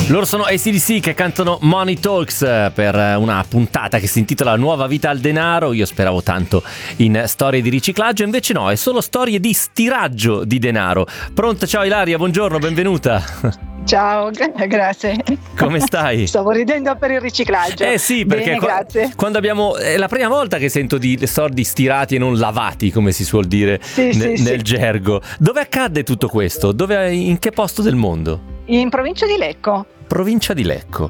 Loro sono AC/DC che cantano Money Talks per una puntata che si intitola Nuova vita al denaro. Io speravo tanto in storie di riciclaggio, invece no, è solo storie di stiraggio di denaro. Pronta? Ciao Ilaria, buongiorno, benvenuta. Ciao, grazie. Come stai? Stavo ridendo per il riciclaggio. Sì, perché bene, grazie. Quando abbiamo è la prima volta che sento di soldi stirati e non lavati, come si suol dire nel gergo. Dove accadde tutto questo? In che posto del mondo? In provincia di Lecco. Provincia di Lecco.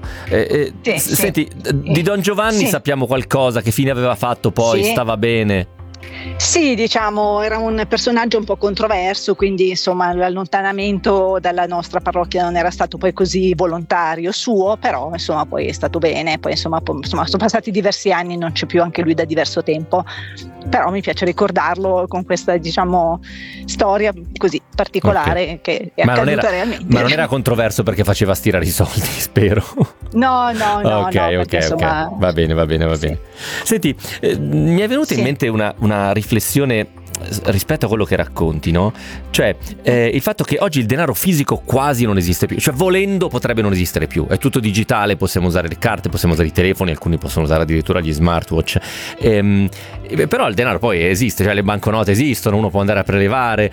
Senti, di Don Giovanni sappiamo qualcosa, che fine aveva fatto poi, stava bene? Sì, diciamo, era un personaggio un po' controverso, quindi insomma l'allontanamento dalla nostra parrocchia non era stato poi così volontario suo, però insomma poi è stato bene, poi insomma sono passati diversi anni, non c'è più anche lui da diverso tempo, però mi piace ricordarlo con questa, diciamo, storia così particolare che è accaduta realmente. Ma non era controverso perché faceva stirare i soldi, spero. No, Ok. insomma, Va bene. Senti, mi è venuta in mente una riflessione rispetto a quello che racconti, no? Cioè il fatto che oggi il denaro fisico quasi non esiste più, cioè volendo potrebbe non esistere più, è tutto digitale, possiamo usare le carte, possiamo usare i telefoni, alcuni possono usare addirittura gli smartwatch, però il denaro poi esiste, cioè le banconote esistono, uno può andare a prelevare,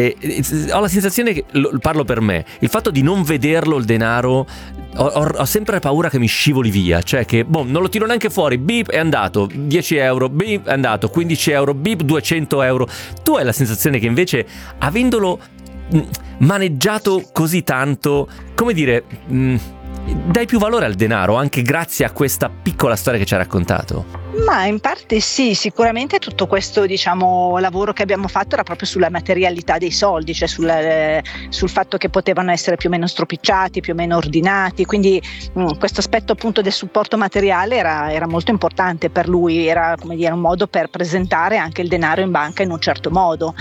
ho la sensazione che, parlo per me, il fatto di non vederlo il denaro, ho sempre paura che mi scivoli via, cioè che non lo tiro neanche fuori, bip, è andato, 10 euro, bip, è andato, 15 euro, bip, 200 euro. Tu hai la sensazione che invece, avendolo maneggiato così tanto, come dire, dai più valore al denaro anche grazie a questa piccola storia che ci hai raccontato? Ma in parte sì, sicuramente tutto questo, diciamo, lavoro che abbiamo fatto era proprio sulla materialità dei soldi, cioè sul fatto che potevano essere più o meno stropicciati, più o meno ordinati, quindi questo aspetto appunto del supporto materiale era molto importante per lui, era, come dire, un modo per presentare anche il denaro in banca in un certo modo.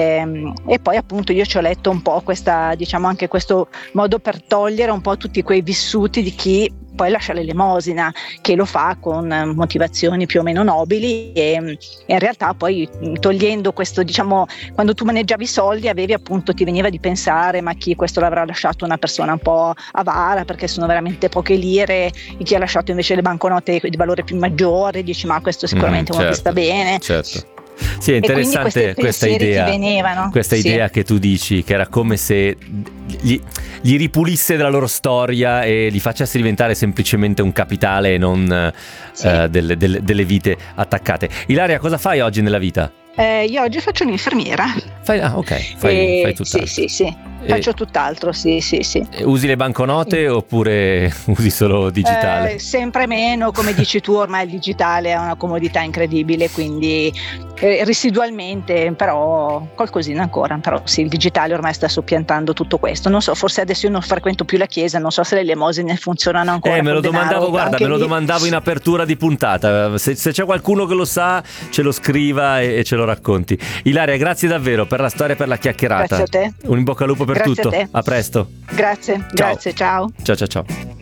E poi appunto io ci ho letto un po' questa, diciamo, anche questo modo per togliere un po' tutti quei vissuti di chi poi lascia l'elemosina, che lo fa con motivazioni più o meno nobili, e in realtà poi togliendo questo, diciamo, quando tu maneggiavi i soldi avevi appunto, ti veniva di pensare, ma chi questo l'avrà lasciato una persona un po' avara perché sono veramente poche lire, e chi ha lasciato invece le banconote di valore più maggiore, dici ma questo sicuramente uno che sta bene. Certo. Sì, è interessante questa idea che tu dici, che era come se gli ripulisse della loro storia e li facesse diventare semplicemente un capitale e non delle vite attaccate. Ilaria, cosa fai oggi nella vita? Io oggi faccio un'infermiera. Fai tutt'altro. Sì. Faccio tutt'altro, sì. Usi le banconote oppure usi solo digitale? Sempre meno, come dici tu, ormai il digitale ha una comodità incredibile, quindi residualmente, però qualcosina ancora, però sì, il digitale ormai sta soppiantando tutto questo. Non so, forse adesso io non frequento più la chiesa, non so se le elemosine funzionano ancora. Me lo domandavo in apertura di puntata, se c'è qualcuno che lo sa ce lo scriva e ce lo racconti. Ilaria, grazie davvero per la storia e per la chiacchierata. Grazie a te. Un in bocca al lupo per grazie tutto. A te. A presto. Grazie, ciao. Ciao.